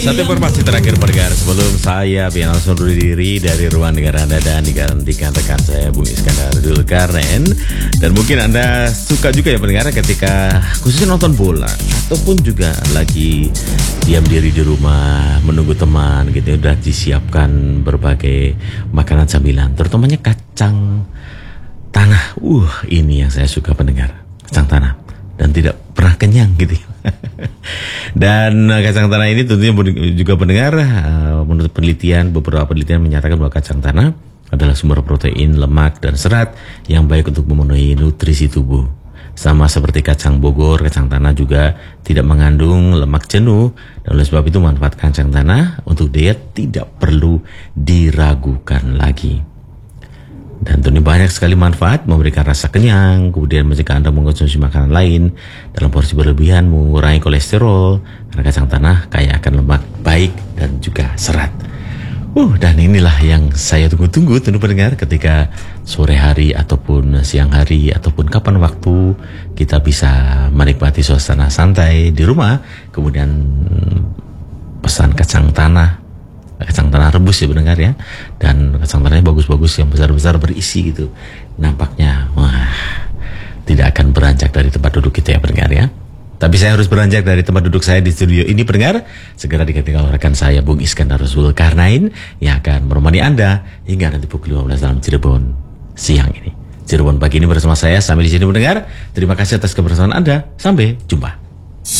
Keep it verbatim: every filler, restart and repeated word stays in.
Satu informasi terakhir pendengar sebelum saya langsung undur diri dari ruang negara Anda dan digantikan rekan saya Bung Iskandar Zulkarnain. Dan mungkin Anda suka juga ya pendengar ketika khususnya nonton bola ataupun juga lagi diam diri di rumah menunggu teman gitu, udah disiapkan berbagai makanan camilan, terutamanya kacang tanah. Uh, ini yang saya suka pendengar, kacang tanah, dan tidak pernah kenyang gitu. Dan kacang tanah ini tentunya juga pendengar, menurut penelitian, beberapa penelitian menyatakan bahwa kacang tanah adalah sumber protein, lemak, dan serat yang baik untuk memenuhi nutrisi tubuh. Sama seperti kacang Bogor, kacang tanah juga tidak mengandung lemak jenuh, dan oleh sebab itu manfaat kacang tanah untuk diet tidak perlu diragukan lagi. Dan tentunya banyak sekali manfaat, memberikan rasa kenyang, kemudian mencegah Anda mengkonsumsi makanan lain dalam porsi berlebihan, mengurangi kolesterol, karena kacang tanah kaya akan lemak baik dan juga serat. Uh, dan inilah yang saya tunggu-tunggu tentu pendengar, ketika sore hari ataupun siang hari ataupun kapan waktu kita bisa menikmati suasana santai di rumah, kemudian pesan kacang tanah, kacang tanah rebus ya pendengar ya, dan kacang tanahnya bagus-bagus yang besar-besar berisi gitu, nampaknya wah tidak akan beranjak dari tempat duduk kita ya pendengar ya. Tapi saya harus beranjak dari tempat duduk saya di studio ini pendengar, segera digantikan oleh rekan saya Bung Iskandar Zulkarnain yang akan menemani Anda hingga nanti pukul lima belas dalam Cirebon siang ini. Cirebon pagi ini bersama saya sampai di sini pendengar. Terima kasih atas kebersamaan Anda, sampai jumpa.